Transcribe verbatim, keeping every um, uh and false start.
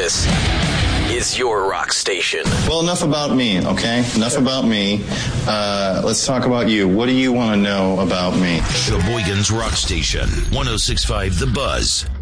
This is your rock station. Well, enough about me, okay? Enough about me. Uh, let's talk about you. What do you want to know about me? Sheboygan's Rock Station, one oh six point five The Buzz.